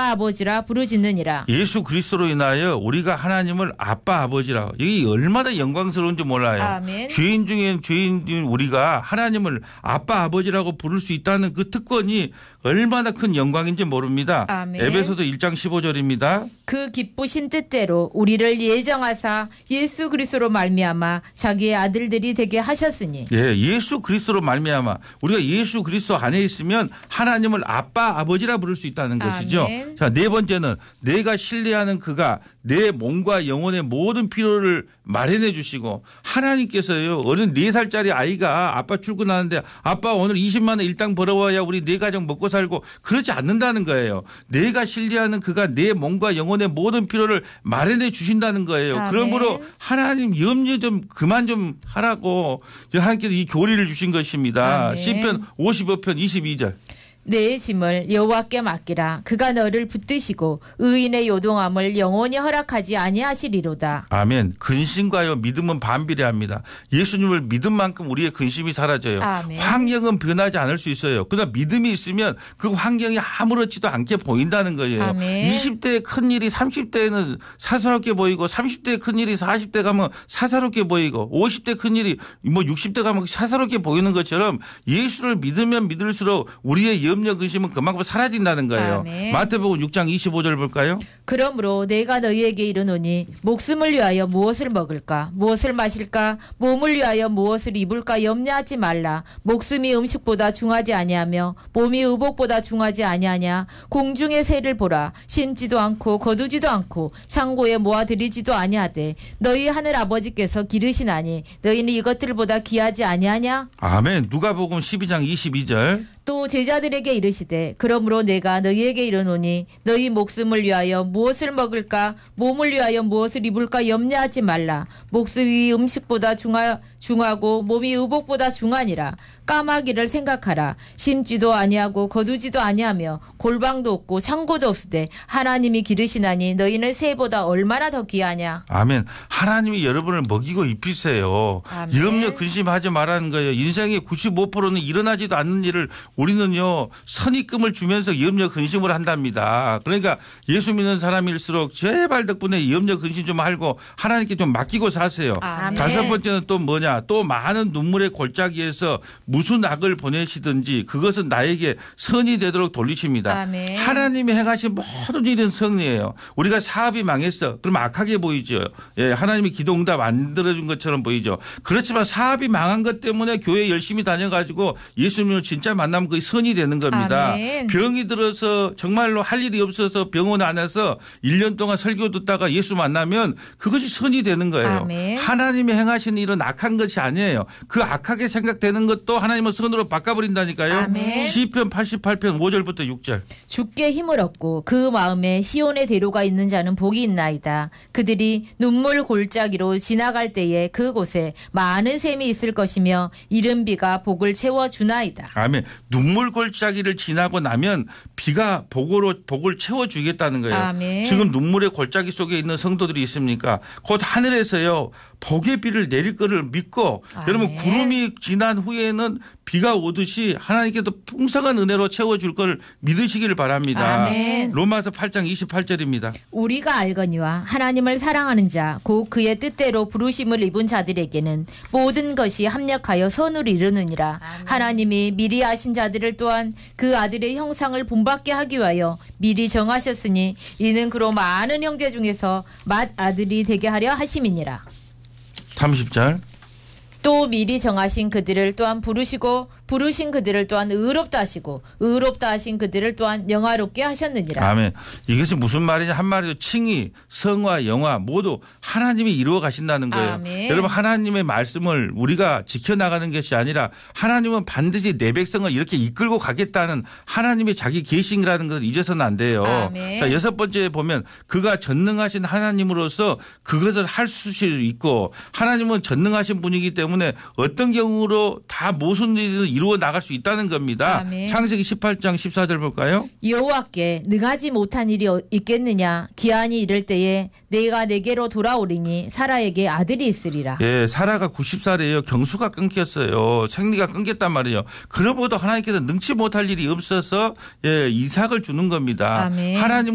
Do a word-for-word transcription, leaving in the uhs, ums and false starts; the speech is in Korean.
아빠 아버지라 부르짖느니라. 예수 그리스도로 인하여 우리가 하나님을 아빠 아버지라. 이게 얼마나 영광스러운지 몰라요. 아멘. 죄인 중에 죄인인 우리가 하나님을 아빠 아버지라고 부를 수 있다는 그 특권이 얼마나 큰 영광인지 모릅니다. 아멘. 에베소서 일 장 십오 절입니다. 그 기쁘신 뜻대로 우리를 예정하사 예수 그리스도로 말미암아 자기의 아들들이 되게 하셨으니. 예, 예수 그리스도로 말미암아 우리가 예수 그리스도 안에 있으면 하나님을 아빠 아버지라 부를 수 있다는 것이죠. 아멘. 자, 네 번째는 내가 신뢰하는 그가 내 몸과 영혼의 모든 필요를 마련해 주시고 하나님께서요 어른 네 살짜리 아이가 아빠 출근하는데 아빠 오늘 이십만 원 일당 벌어와야 우리 네 가정 먹고 살고 그러지 않는다는 거예요. 내가 신뢰하는 그가 내 몸과 영혼의 모든 필요를 마련해 주신다는 거예요. 아멘. 그러므로 하나님 염려 좀 그만 좀 하라고 하나님께서 이 교리를 주신 것입니다. 아멘. 시편 오십오 편 이십이 절. 내 짐을 여호와께 맡기라. 그가 너를 붙드시고 의인의 요동함을 영원히 허락하지 아니하시리로다. 아멘. 근심과요 믿음은 반비례합니다. 예수님을 믿은 만큼 우리의 근심이 사라져요. 아멘. 환경은 변하지 않을 수 있어요. 그러나 믿음이 있으면 그 환경이 아무렇지도 않게 보인다는 거예요. 아멘. 이십 대의 큰일이 삼십 대에는 사사롭게 보이고 삼십 대의 큰일이 사십 대 가면 사사롭게 보이고 오십 대 큰일이 뭐 육십 대 가면 사사롭게 보이는 것처럼 예수를 믿으면 믿을수록 우리의 염려 근심은 그만큼 사라진다는 거예요. 아멘. 마태복음 육 장 이십오 절 볼까요? 그러므로 내가 너희에게 이르노니 목숨을 위하여 무엇을 먹을까 무엇을 마실까 몸을 위하여 무엇을 입을까 염려하지 말라. 목숨이 음식보다 중하지 아니하며 몸이 의복보다 중하지 아니하냐. 공중의 새를 보라. 심지도 않고 거두지도 않고 창고에 모아들이지도 아니하되 너희 하늘 아버지께서 기르시나니 너희는 이것들보다 귀하지 아니하냐. 아멘. 누가복음 십이 장 이십이 절. 또 제자들에게 이르시되 그러므로 내가 너희에게 이르노니 너희 목숨을 위하여 무엇을 먹을까 몸을 위하여 무엇을 입을까 염려하지 말라. 목숨이 음식보다 중하, 중하고 몸이 의복보다 중하니라. 까마귀를 생각하라. 심지도 아니하고 거두지도 아니하며 골방도 없고 창고도 없으되 하나님이 기르시나니 너희는 새보다 얼마나 더 귀하냐. 아멘. 하나님이 여러분을 먹이고 입히세요. 아멘. 염려 근심하지 말라는 거예요. 인생의 구십오 퍼센트는 일어나지도 않는 일을 우리는요 선입금을 주면서 염려 근심을 한답니다. 그러니까 예수 믿는 사람일수록 제발 덕분에 염려 근심 좀 알고 하나님께 좀 맡기고 사세요. 아멘. 다섯 번째는 또 뭐냐. 또 많은 눈물의 골짜기에서 무슨 악을 보내시든지 그것은 나에게 선이 되도록 돌리십니다. 아멘. 하나님이 행하신 모든 일은 선이에요. 우리가 사업이 망했어. 그럼 악하게 보이죠. 예, 하나님이 기도응답 안 들어준 것처럼 보이죠. 그렇지만 사업이 망한 것 때문에 교회 열심히 다녀가지고 예수님을 진짜 만나면 그게 선이 되는 겁니다. 아멘. 병이 들어서 정말로 할 일이 없어서 병원 안에서 일 년 동안 설교 듣다가 예수 만나면 그것이 선이 되는 거예요. 아멘. 하나님이 행하신 일은 악한 것이 아니에요. 그 악하게 생각되는 것도 하나님은 선으로 바꿔버린다니까요. 아멘. 시편 팔십팔 편 오 절부터 육 절. 주께 힘을 얻고 그 마음에 시온의 대로가 있는 자는 복이 있나이다. 그들이 눈물 골짜기로 지나갈 때에 그곳에 많은 샘이 있을 것이며 이른 비가 복을 채워주나이다. 아멘. 눈물 골짜기를 지나고 나면 비가 복으로 복을 채워주겠다는 거예요. 아멘. 지금 눈물의 골짜기 속에 있는 성도들이 있습니까? 곧 하늘에서요. 복의 비를 내릴 거를 믿고 아멘. 여러분 구름이 지난 후에는 비가 오듯이 하나님께서 풍성한 은혜로 채워줄 걸 믿으시기를 바랍니다. 아멘. 로마서 팔 장 이십팔 절입니다. 우리가 알거니와 하나님을 사랑하는 자 곧 그의 뜻대로 부르심을 입은 자들에게는 모든 것이 합력하여 선을 이루느니라. 아멘. 하나님이 미리 아신 자들을 또한 그 아들의 형상을 본받게 하기 위하여 미리 정하셨으니 이는 그로 많은 형제 중에서 맏 아들이 되게 하려 하심이니라. 삼십 절. 또 미리 정하신 그들을 또한 부르시고 부르신 그들을 또한 의롭다 하시고 의롭다 하신 그들을 또한 영화롭게 하셨느니라. 아멘. 이것이 무슨 말이냐 한마디로 칭의, 성화, 영화 모두 하나님이 이루어 가신다는 거예요. 아멘. 여러분 하나님의 말씀을 우리가 지켜나가는 것이 아니라 하나님은 반드시 내 백성을 이렇게 이끌고 가겠다는 하나님의 자기 계시라는 것을 잊어서는 안 돼요. 아멘. 자, 여섯 번째에 보면 그가 전능하신 하나님으로서 그것을 할 수 있고 하나님은 전능하신 분이기 때문에 어떤 경우로 다 무슨 일이든 이루어 나갈 수 있다는 겁니다. 아멘. 창세기 십팔 장 십사 절 볼까요? 여호와께 능하지 못한 일이 있겠느냐. 기한이 이를 때에 내가 내게로 돌아오리니 사라에게 아들이 있으리라. 예, 사라가 구십 살이에요. 경수가 끊겼어요. 생리가 끊겼단 말이에요. 그러고도 하나님께서 능치 못할 일이 없어서 예, 이삭을 주는 겁니다. 아멘. 하나님